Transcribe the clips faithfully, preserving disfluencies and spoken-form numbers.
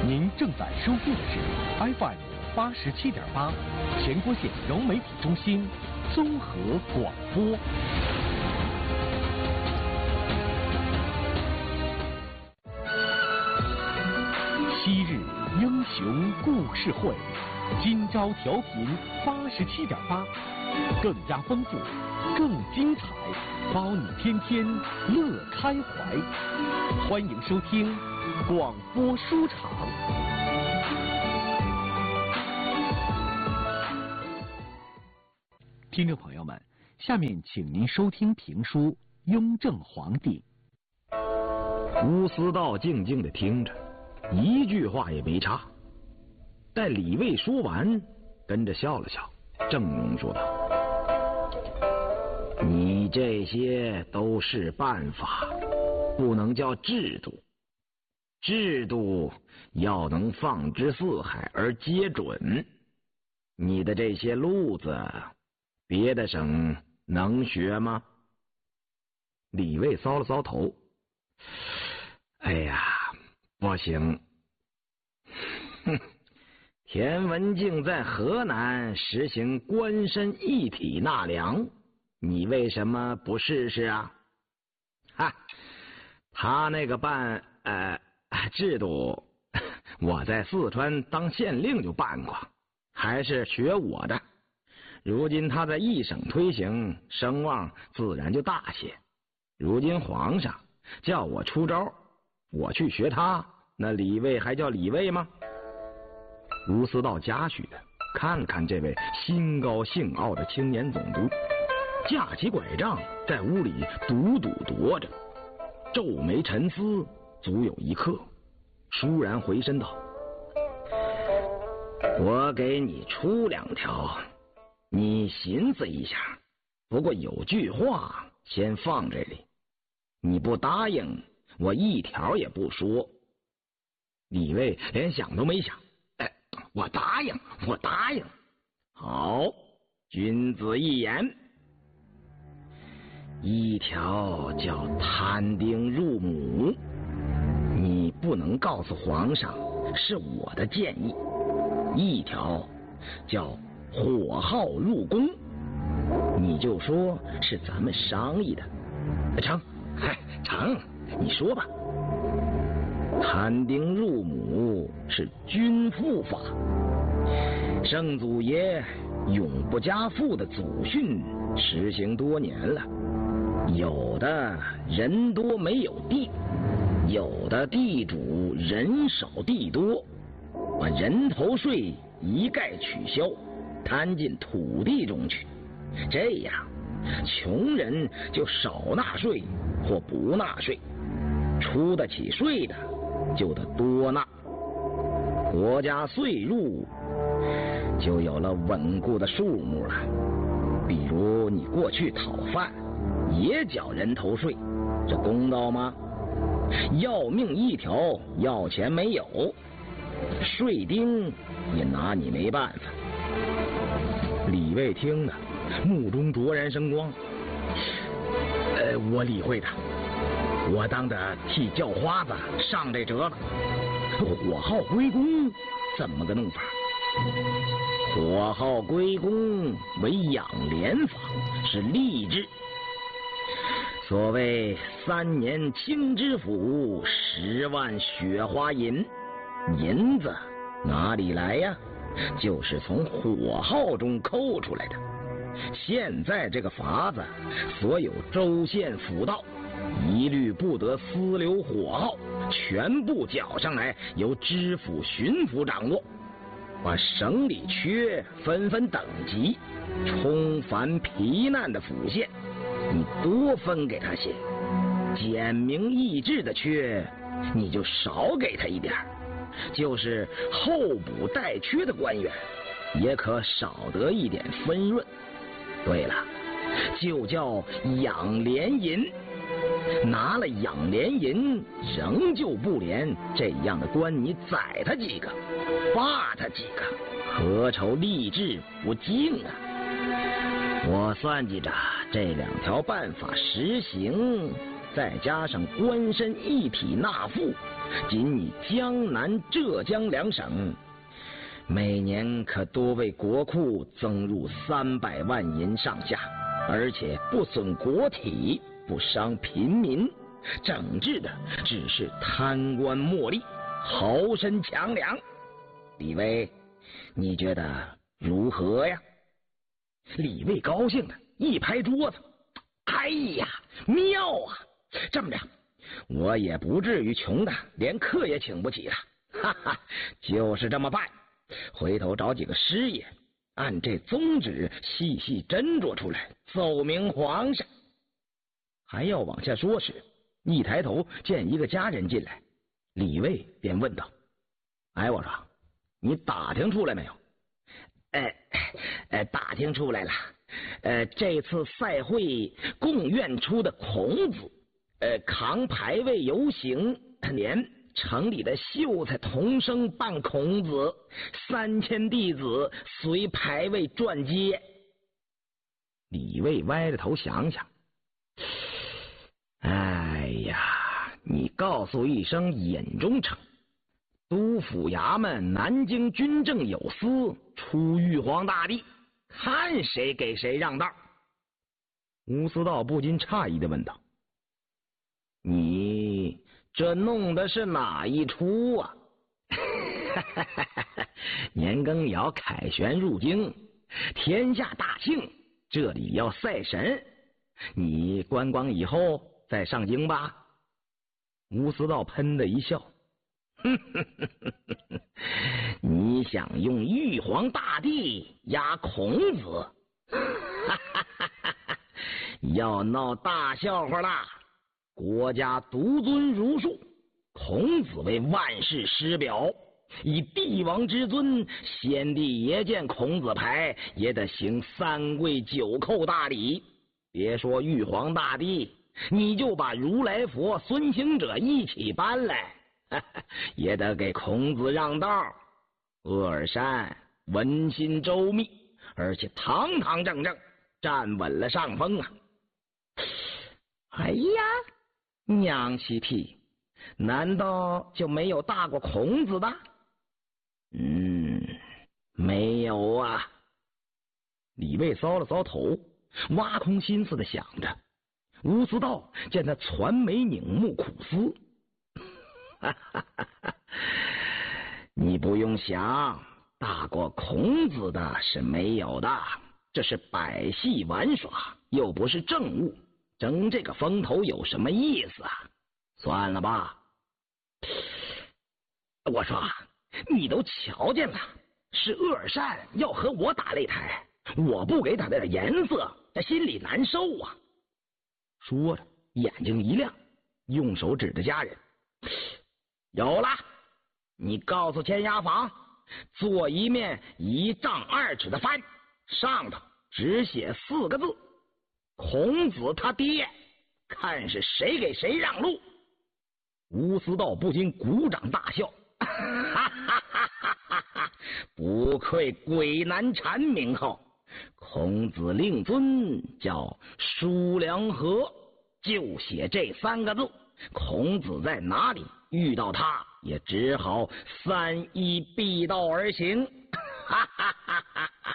您正在收听的是 F M 八十七点八，全国县融媒体中心综合广播。昔日英雄故事会，今朝调频八十七点八，更加丰富，更精彩，包你天天乐开怀。欢迎收听广播书场。听众朋友们，下面请您收听评书《雍正皇帝》。 吴思道静静地听着，一句话也没插。待李卫说完，跟着笑了笑，郑容说道：“你这些都是办法，不能叫制度。制度要能放之四海而皆准。你的这些路子，别的省能学吗？”李卫搔了搔头：“哎呀，不行。哼，田文镜在河南实行官绅一体纳粮，你为什么不试试啊？”哈，他那个办呃制度，我在四川当县令就办过，还是学我的。如今他在一省推行，声望自然就大些。如今皇上叫我出招，我去学他，那李卫还叫李卫吗？吴思道嘉许的看了看这位心高兴傲的青年总督，架起拐杖在屋里笃笃踱着，皱眉沉思足有一刻，倏然回身道：“我给你出两条，你寻思一下。不过有句话先放这里，你不答应，我一条也不说。”李卫连想都没想：“哎，我答应，我答应。好，君子一言。一条叫摊丁入亩，你不能告诉皇上是我的建议；一条叫火耗入宫，你就说是咱们商议的。成，嗨，成，你说吧。摊丁入亩是君父法，圣祖爷永不加赋的祖训实行多年了。有的人多没有地，有的地主人少地多，把人头税一概取消，摊进土地中去，这样穷人就少纳税或不纳税，出得起税的就得多纳，国家税入就有了稳固的数目了。比如你过去讨饭也缴人头税，这公道吗？要命一条，要钱没有，税丁也拿你没办法。李卫听了，目中灼然生光。呃，我理会的，我当得替叫花子上这折了。火耗归公怎么个弄法？火耗归公为养廉法，是吏治。所谓三年清知府，十万雪花银，银子哪里来呀？就是从火耗中抠出来的。现在这个法子，所有州县府道一律不得私留火耗，全部缴上来，由知府巡抚掌握。把省里缺分分等级，充繁疲难的府县，你多分给他些；简明易治的缺，你就少给他一点。就是候补待缺的官员，也可少得一点分润。对了，就叫养廉银。拿了养廉银仍旧不廉，这样的官你宰他几个，罢他几个，何愁吏治不敬啊？我算计着这两条办法实行， 再加上官绅一体纳赋，仅你江南、浙江两省，每年可多为国库增入三百万银上下，而且不损国体，不伤平民，整治的只是贪官墨吏、豪绅强梁。李卫，你觉得如何呀？李卫高兴的一拍桌子，哎呀，妙啊！这么着，我也不至于穷的连客也请不起了，哈哈，就是这么办。回头找几个师爷，按这宗旨细细斟酌出来，奏明皇上。还要往下说时，一抬头见一个家人进来，李卫便问道：“哎，我说，你打听出来没有？”“呃，呃，打听出来了。呃，这次赛会贡院出的孔子，呃，扛牌位游行，连城里的秀才童生扮孔子，三千弟子随牌位转街。”李卫歪着头想想，哎呀，你告诉一声尹忠诚，督府衙门南京军政有司出玉皇大帝，看谁给谁让道。吴思道不禁诧异地问道：“你这弄的是哪一出啊？”年羹尧凯旋入京，天下大庆，这里要赛神，你观光以后再上京吧。吴思道喷的一笑，你想用玉皇大帝压孔子？要闹大笑话啦！国家独尊儒术，孔子为万世师表，以帝王之尊，先帝爷见孔子牌也得行三跪九叩大礼。别说玉皇大帝，你就把如来佛、孙行者一起搬来，也得给孔子让道。鄂尔山文心周密，而且堂堂正正，站稳了上风啊！哎呀，娘西屁，难道就没有大过孔子的？嗯，没有啊。李卫搔了搔头，挖空心思的想着。吴思道见他攒眉拧目，苦思。你不用想，大过孔子的是没有的，这是百戏玩耍，又不是政务，争这个风头有什么意思啊？算了吧。我说，你都瞧见了，是鄂尔善要和我打擂台，我不给他点颜色，他心里难受啊。说着，眼睛一亮，用手指着家人：“有了，你告诉签押房，做一面一丈二尺的幡，上头只写四个字：孔子他爹，看是谁给谁让路。”吴思道不禁鼓掌大笑，哈哈哈哈哈！不愧鬼难缠名号，孔子令尊叫叔良和，就写这三个字。孔子在哪里遇到他，也只好三一必道而行。哈哈哈哈哈！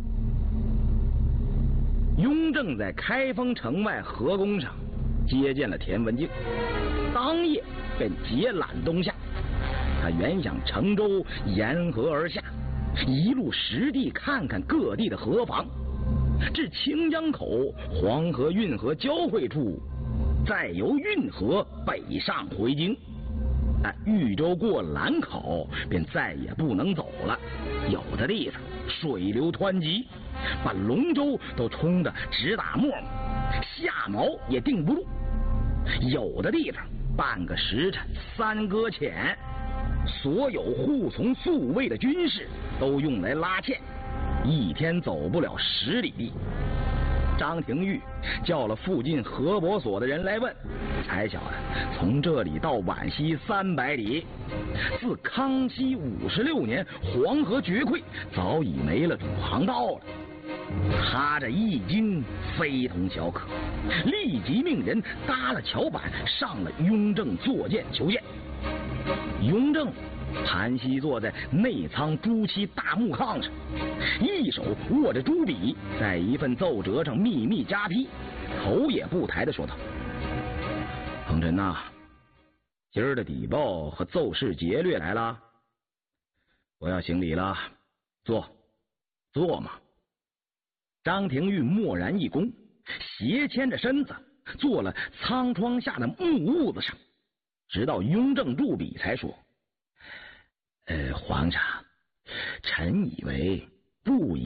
雍正在开封城外河宫上接见了田文镜，当夜便结缆东下。他原想乘舟沿河而下，一路实地看看各地的河防，至清江口黄河运河交汇处，再由运河北上回京。但豫州过兰考，便再也不能走了。有的地方水流湍急，把龙舟都冲得直打沫沫，下锚也定不住。有的地方半个时辰三搁浅，所有护从宿卫的军士都用来拉纤，一天走不了十里地。张廷玉叫了附近河伯所的人来问，才晓得从这里到皖西三百里，自康熙五十六年黄河决溃，早已没了主航道了。他这一惊非同小可， 立即命人搭了桥板，上了雍正坐舰求见。雍正盘膝坐在内舱朱漆大木炕上，一手握着朱笔，在一份奏折上秘密加批，头也不抬地说道：“恒臣呐，今儿的底报和奏事劫掠来了，我要行礼了，坐，坐嘛。”张廷玉默然一躬，斜牵着身子坐了舱窗下的木屋子上，直到雍正入笔才说：“呃，皇上，臣以为不宜。”